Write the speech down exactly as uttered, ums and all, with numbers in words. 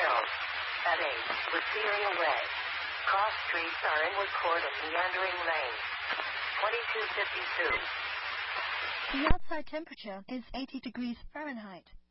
hills. At eight, we're steering away. Cross streets are Inwood Court and Meandering Lane. twenty-two fifty-two. The outside temperature is eighty degrees Fahrenheit.